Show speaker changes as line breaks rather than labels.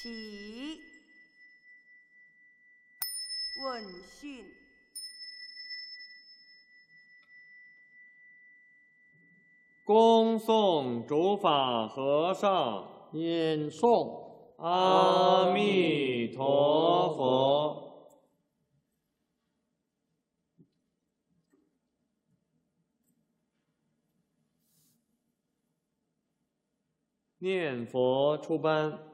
起，问讯。
恭送主法和尚。
念诵。
阿弥陀佛。念佛出班。